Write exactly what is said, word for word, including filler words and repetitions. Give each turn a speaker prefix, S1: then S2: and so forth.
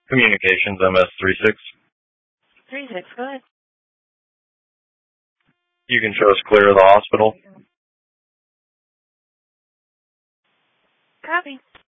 S1: Communications, M S three six.
S2: Three six, go ahead.
S1: You can show us clear of the hospital.
S2: Copy.